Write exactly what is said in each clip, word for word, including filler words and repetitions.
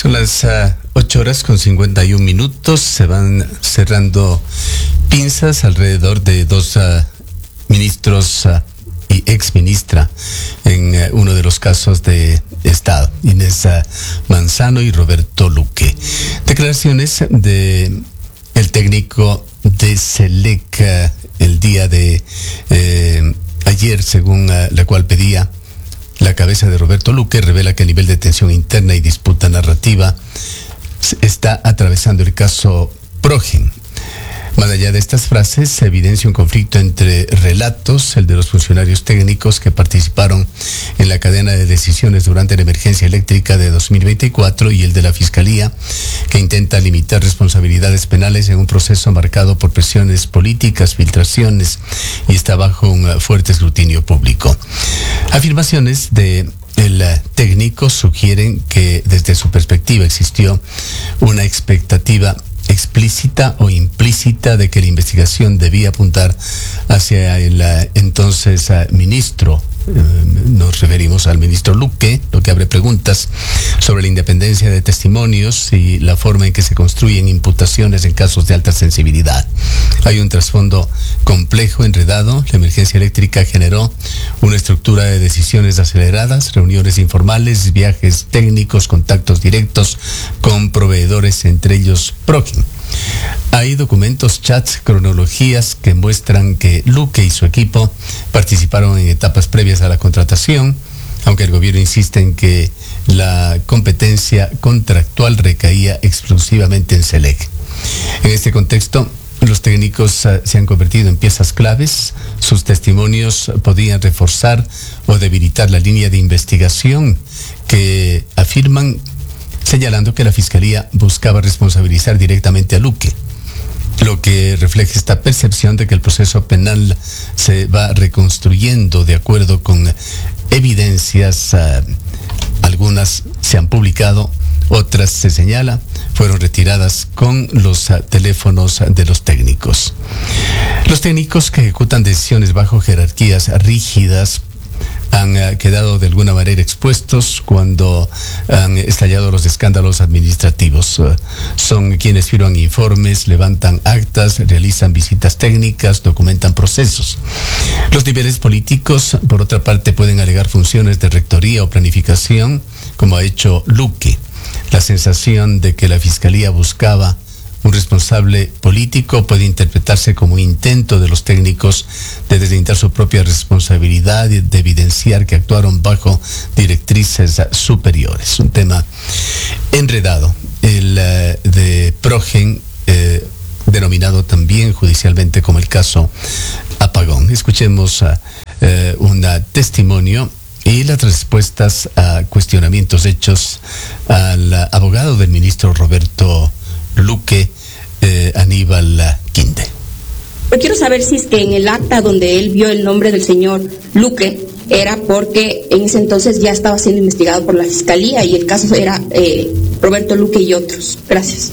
Son las uh, ocho horas con cincuenta y un minutos. Se van cerrando pinzas alrededor de dos uh, ministros uh, y exministra en uh, uno de los casos de Estado, Inés uh, Manzano y Roberto Luque. Declaraciones de el técnico de SELEC uh, el día de eh, ayer, según uh, la cual pedía la cabeza de Roberto Luque, revela que a nivel de tensión interna y disputa narrativa está atravesando el caso Progen. Más allá de estas frases, se evidencia un conflicto entre relatos, el de los funcionarios técnicos que participaron en la cadena de decisiones durante la emergencia eléctrica de dos mil veinticuatro, y el de la Fiscalía, que intenta limitar responsabilidades penales en un proceso marcado por presiones políticas, filtraciones, y está bajo un fuerte escrutinio público. Afirmaciones de el técnico sugieren que desde su perspectiva existió una expectativa explícita o implícita de que la investigación debía apuntar hacia el uh, entonces uh, ministro. Uh, nos referimos al ministro Luque, lo que abre preguntas sobre la independencia de testimonios y la forma en que se construyen imputaciones en casos de alta sensibilidad. Hay un trasfondo complejo, enredado. La emergencia eléctrica generó una estructura de decisiones aceleradas, reuniones informales, viajes técnicos, contactos directos con proveedores, entre ellos Progen. Hay documentos, chats, cronologías que muestran que Luque y su equipo participaron en etapas previas a la contratación, aunque el gobierno insiste en que la competencia contractual recaía exclusivamente en SELEC. En este contexto, los técnicos uh, se han convertido en piezas claves. Sus testimonios podían reforzar o debilitar la línea de investigación que afirman, señalando que la Fiscalía buscaba responsabilizar directamente a Luque, lo que refleja esta percepción de que el proceso penal se va reconstruyendo de acuerdo con evidencias. Uh, algunas se han publicado, otras, se señala, fueron retiradas con los uh, teléfonos de los técnicos. Los técnicos que ejecutan decisiones bajo jerarquías rígidas han uh, quedado de alguna manera expuestos cuando han estallado los escándalos administrativos. Uh, son quienes firman informes, levantan actas, realizan visitas técnicas, documentan procesos. Los niveles políticos, por otra parte, pueden alegar funciones de rectoría o planificación, como ha hecho Luque. La sensación de que la Fiscalía buscaba un responsable político puede interpretarse como un intento de los técnicos de deslindar su propia responsabilidad y de evidenciar que actuaron bajo directrices superiores. Un tema enredado, el uh, de Progen, eh, denominado también judicialmente como el caso Apagón. Escuchemos uh, uh, un testimonio y las respuestas a cuestionamientos hechos al uh, abogado del ministro Roberto Luque, eh, Aníbal Quinde. Yo quiero saber si es que en el acta donde él vio el nombre del señor Luque era porque en ese entonces ya estaba siendo investigado por la Fiscalía y el caso era eh, Roberto Luque y otros. Gracias.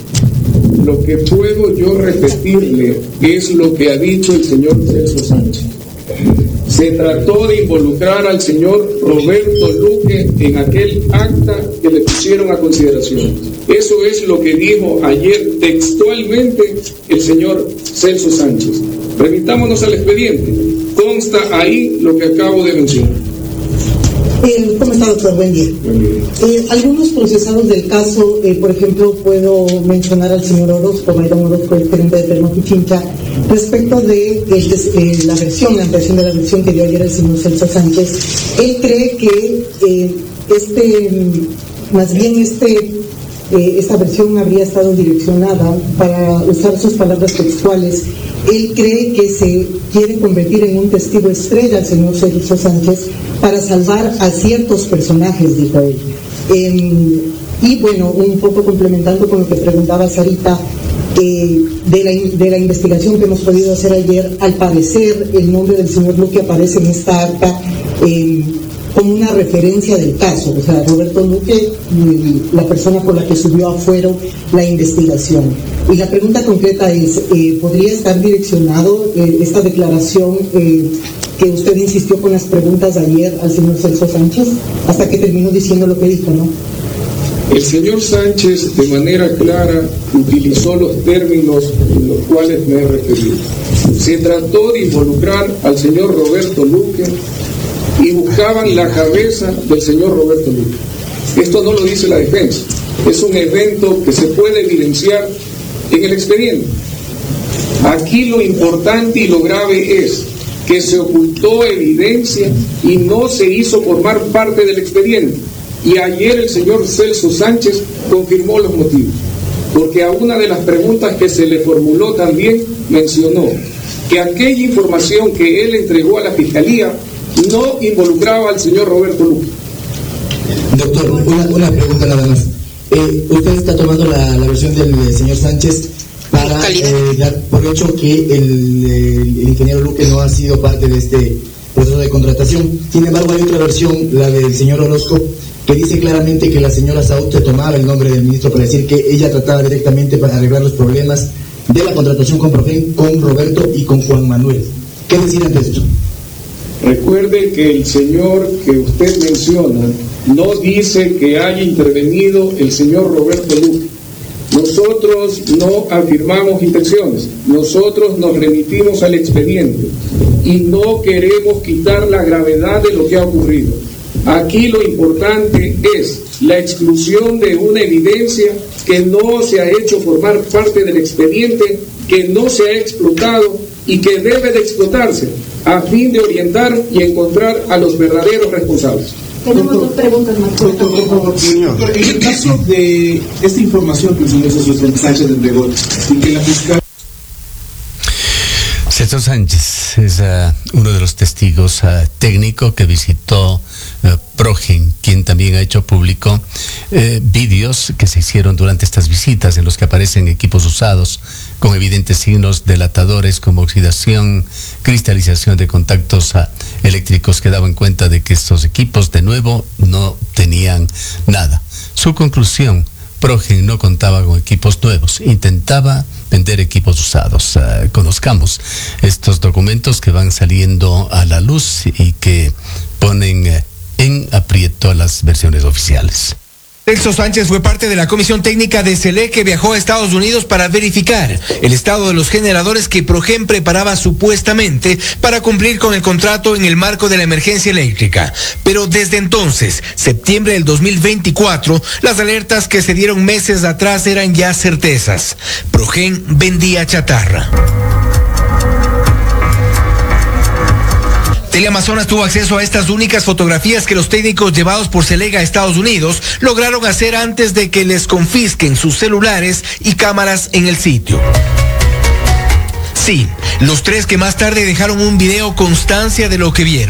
Lo que puedo yo repetirle es lo que ha dicho el señor Celso Sánchez. Se trató de involucrar al señor Roberto Luque en aquel acta que le pusieron a consideración. Eso es lo que dijo ayer textualmente el señor Celso Sánchez. Remitámonos al expediente. Consta ahí lo que acabo de mencionar. Eh, ¿Cómo está, doctor? Buen día. Buen día. Eh, algunos procesados del caso, eh, por ejemplo, puedo mencionar al señor Orozco, Mayron Orozco, el gerente de Termopichincha, respecto de el, eh, la versión, la ampliación de la versión que dio ayer el señor Celso Sánchez. Él cree que eh, este, más bien este, eh, esta versión habría estado direccionada, para usar sus palabras textuales, él cree que se quiere convertir en un testigo estrella al señor Celso Sánchez para salvar a ciertos personajes, dijo él. Eh, y bueno, un poco complementando con lo que preguntaba Sarita, eh, de, la, de la investigación que hemos podido hacer ayer, al parecer el nombre del señor Luque aparece en esta acta eh, como una referencia del caso, o sea, Roberto Luque, la persona por la que subió a fuero la investigación. Y la pregunta concreta es, eh, ¿podría estar direccionado eh, esta declaración eh, que usted insistió con las preguntas de ayer al señor Celso Sánchez, hasta que terminó diciendo lo que dijo, ¿no? El señor Sánchez de manera clara utilizó los términos en los cuales me he referido. Se trató de involucrar al señor Roberto Luque y buscaban la cabeza del señor Roberto Luque. Esto no lo dice la defensa, es un evento que se puede evidenciar en el expediente. Aquí lo importante y lo grave es que se ocultó evidencia y no se hizo formar parte del expediente. Y ayer el señor Celso Sánchez confirmó los motivos, porque a una de las preguntas que se le formuló también mencionó que aquella información que él entregó a la Fiscalía no involucraba al señor Roberto Luque. Doctor, una, una pregunta nada más. Eh, usted está tomando la, la versión del eh, señor Sánchez para eh, dar por hecho que el, el, el ingeniero Luque no ha sido parte de este proceso de contratación. Sin embargo, hay otra versión, la del señor Orozco, que dice claramente que la señora Saúl se tomaba el nombre del ministro para decir que ella trataba directamente para arreglar los problemas de la contratación con Progen, con Roberto y con Juan Manuel. ¿Qué decir ante esto? Recuerde que el señor que usted menciona no dice que haya intervenido el señor Roberto Luque. Nosotros no afirmamos intenciones, nosotros nos remitimos al expediente y no queremos quitar la gravedad de lo que ha ocurrido. Aquí lo importante es la exclusión de una evidencia que no se ha hecho formar parte del expediente, que no se ha explotado y que debe de explotarse a fin de orientar y encontrar a los verdaderos responsables. Tenemos dos preguntas más. Doctor, por favor, señor. En el caso de esta información que el señor Celso Sánchez entregó y que la fiscal... Celso Sánchez es uh, uno de los testigos uh, técnicos que visitó uh, Progen, quien también ha hecho público eh, vídeos que se hicieron durante estas visitas en los que aparecen equipos usados con evidentes signos delatadores como oxidación, cristalización de contactos uh, eléctricos que daban cuenta de que estos equipos de nuevo no tenían nada. Su conclusión: Progen no contaba con equipos nuevos, intentaba vender equipos usados. Uh, conozcamos estos documentos que van saliendo a la luz y que ponen uh, en aprieto a las versiones oficiales. Celso Sánchez fue parte de la comisión técnica de SELEC que viajó a Estados Unidos para verificar el estado de los generadores que Progen preparaba supuestamente para cumplir con el contrato en el marco de la emergencia eléctrica. Pero desde entonces, septiembre del dos mil veinticuatro, las alertas que se dieron meses atrás eran ya certezas. Progen vendía chatarra. Teleamazonas tuvo acceso a estas únicas fotografías que los técnicos llevados por SELEC a Estados Unidos lograron hacer antes de que les confisquen sus celulares y cámaras en el sitio. Sí, los tres que más tarde dejaron un video constancia de lo que vieron.